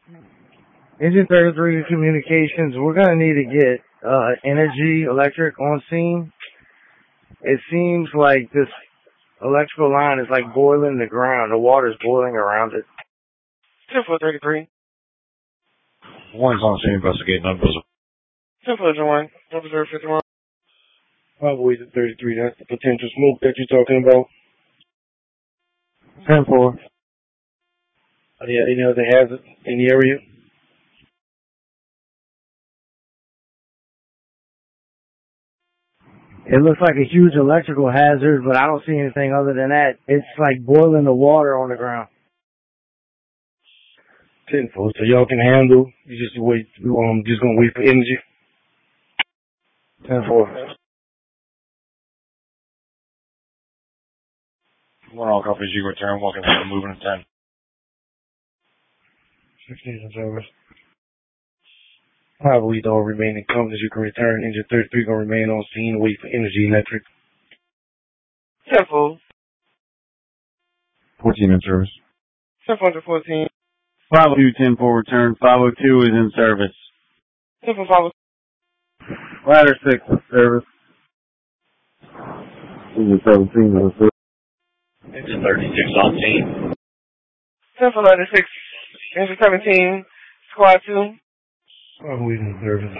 Engine 33 communications, we're going to need to get Energy Electric on scene. It seems like this electrical line is like boiling the ground. The water's boiling around it. 10-433. One's on scene, investigate numbers. 10-401. Number 051. Probably the 33. That's the potential smoke that you're talking about. 10-4. Yeah, any other hazard in the area? It looks like a huge electrical hazard, but I don't see anything other than that. It's like boiling the water on the ground. 10-4. So y'all can handle. You just wait. Just gonna wait for energy. 10-4. One all copies, you return, walking from moving to 10. 16 service. Probably all remaining companies you can return. Engine 33 gonna remain on scene, wait for Energy Electric. 10-4. 14 in service. 10-414. 502-10-4 return. 502 is in service. 10-4. Ladder 6 in service. Engine 17 in service. Engine 36 on scene. 10-496. Engine 17. Squad 2. Probably in service.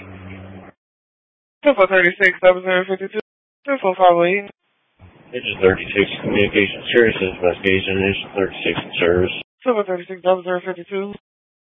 10-436. 0052. 10-458. Engine 36 communication services investigation. Engine 36 in service. 10-436. 0052.